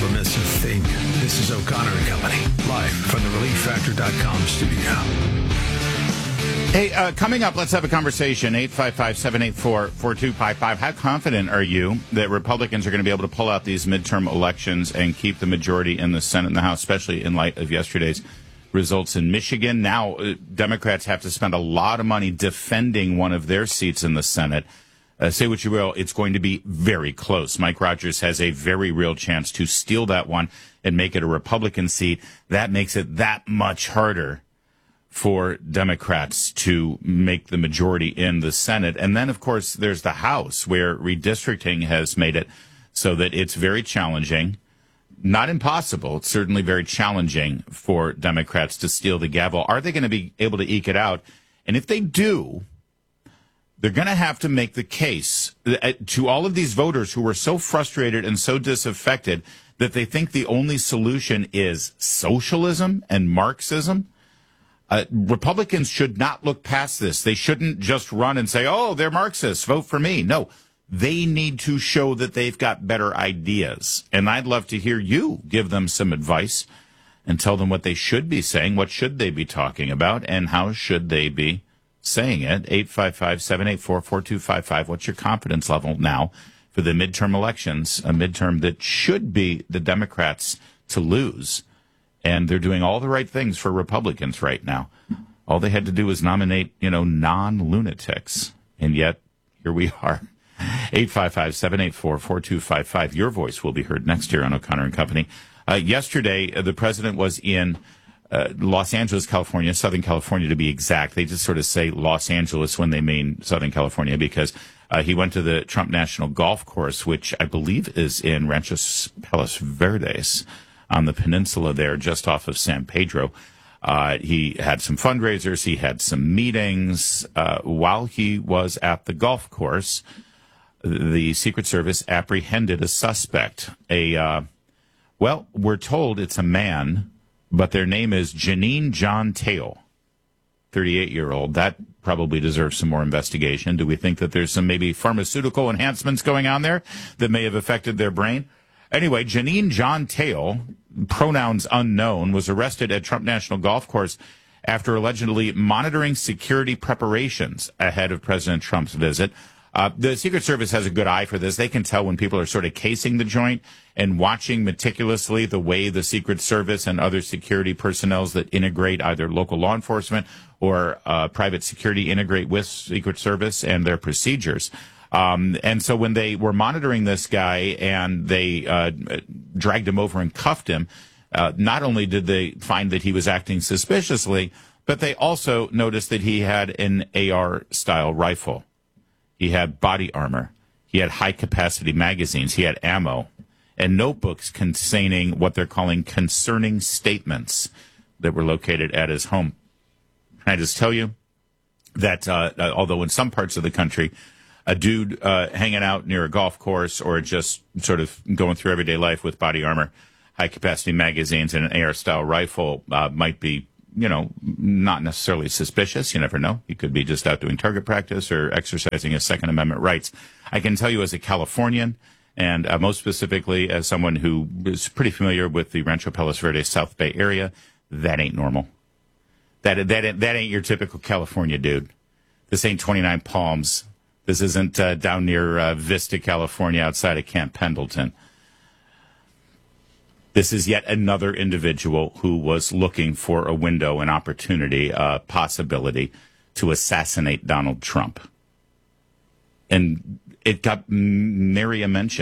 a missing thing. This is O'Connor and Company, live from the ReliefFactor.com studio. Hey, coming up, let's have a conversation. 855-784-4255. How confident are you that Republicans are going to be able to pull out these midterm elections and keep the majority in the Senate and the House, especially in light of yesterday's results in Michigan? Now, Democrats have to spend a lot of money defending one of their seats in the Senate. Say what you will, it's going to be very close. Mike Rogers has a very real chance to steal that one and make it a Republican seat. That makes it that much harder for Democrats to make the majority in the Senate. And then, of course, there's the House, where redistricting has made it so that it's very challenging. Not impossible. It's certainly very challenging for Democrats to steal the gavel. Are they going to be able to eke it out? And if they do, they're going to have to make the case to all of these voters who are so frustrated and so disaffected that they think the only solution is socialism and Marxism. Republicans should not look past this. They shouldn't just run and say, oh, they're Marxists, vote for me. No, they need to show that they've got better ideas. And I'd love to hear you give them some advice and tell them what they should be saying, what should they be talking about, and how should they be saying it. 855-784-4255. What's your confidence level now for the midterm elections, a midterm that should be the Democrats to lose? And they're doing all the right things for Republicans right now. All they had to do was nominate, non-lunatics. And yet, here we are. 855-784-4255. Your voice will be heard next year on O'Connor and Company. Yesterday, the president was in Los Angeles, California, Southern California to be exact. They just sort of say Los Angeles when they mean Southern California because he went to the Trump National Golf Course, which I believe is in Rancho Palos Verdes, on the peninsula there, just off of San Pedro. He had some fundraisers. He had some meetings. While he was at the golf course, the Secret Service apprehended a suspect. We're told it's a man, but their name is Janine John Tale, 38-year-old. That probably deserves some more investigation. Do we think that there's some maybe pharmaceutical enhancements going on there that may have affected their brain? Anyway, Janine John Tale, pronouns unknown, was arrested at Trump National Golf Course after allegedly monitoring security preparations ahead of President Trump's visit. The Secret Service has a good eye for this. They can tell when people are sort of casing the joint and watching meticulously the way the Secret Service and other security personnel that integrate either local law enforcement or private security integrate with Secret Service and their procedures. And so when they were monitoring this guy and they dragged him over and cuffed him, not only did they find that he was acting suspiciously, but they also noticed that he had an AR-style rifle. He had body armor. He had high-capacity magazines. He had ammo and notebooks containing what they're calling concerning statements that were located at his home. Can I just tell you that although in some parts of the country, a dude hanging out near a golf course or just sort of going through everyday life with body armor, high-capacity magazines, and an AR-style rifle might be, not necessarily suspicious. You never know. He could be just out doing target practice or exercising his Second Amendment rights. I can tell you as a Californian, and most specifically as someone who is pretty familiar with the Rancho Palos Verdes South Bay area, that ain't normal. That ain't your typical California dude. This ain't 29 Palms. This isn't down near Vista, California, outside of Camp Pendleton. This is yet another individual who was looking for a window, an opportunity, a possibility to assassinate Donald Trump. And it got nary a mention.